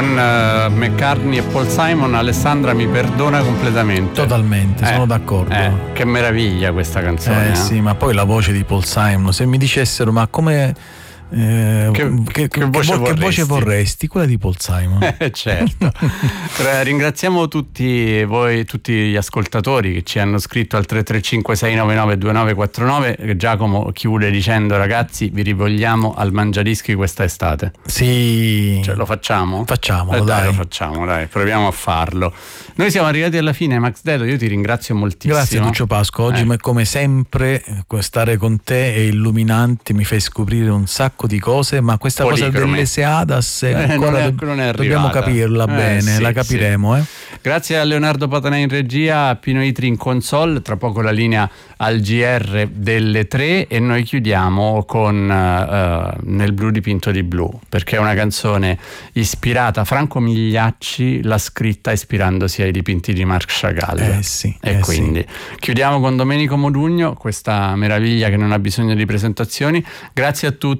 con McCartney e Paul Simon, Alessandra mi perdona completamente. Totalmente, sono d'accordo. Che meraviglia questa canzone. Sì, ma poi la voce di Paul Simon, se mi dicessero ma come che voce vorresti? Quella di Paul Simon. Certo. Ringraziamo tutti voi, tutti gli ascoltatori che ci hanno scritto al 335-699-2949. Giacomo chiude dicendo: ragazzi, vi rivogliamo al Mangiadischi questa estate. Sì. Lo facciamo? Facciamolo, dai. Lo facciamo, dai, proviamo a farlo. Noi siamo arrivati alla fine, Max Dedo, io ti ringrazio moltissimo. Grazie Lucio Pasco, oggi come sempre stare con te è illuminante, mi fai scoprire un sacco di cose, ma questa cosa delle Seadas ancora non è dobbiamo capirla bene, sì, la capiremo. Sì. Grazie a Leonardo Patanè in regia, a Pino Itri in console, tra poco la linea al GR delle 3 e noi chiudiamo con Nel blu dipinto di blu, perché è una canzone ispirata, Franco Migliacci l'ha scritta ispirandosi ai dipinti di Marc Chagall. Quindi chiudiamo con Domenico Modugno, questa meraviglia che non ha bisogno di presentazioni. Grazie a tutti.